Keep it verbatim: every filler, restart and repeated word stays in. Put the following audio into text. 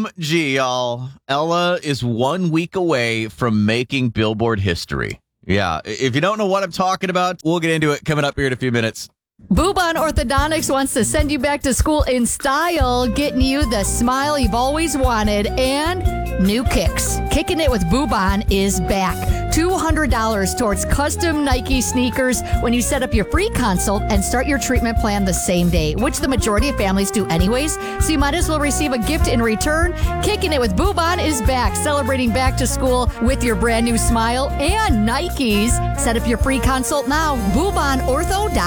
G, y'all. Ella is one week away from making Billboard history. Yeah, if you don't know what I'm talking about, we'll get into it coming up here in a few minutes. Boobon Orthodontics wants to send you back to school in style, getting you the smile you've always wanted and new kicks. Kicking it with Boobon is back. two hundred dollars towards custom Nike sneakers when you set up your free consult and start your treatment plan the same day, which the majority of families do anyways, so you might as well receive a gift in return. Kicking it with Boobon is back, celebrating back to school with your brand new smile and Nikes. Set up your free consult now. Boobon Ortho.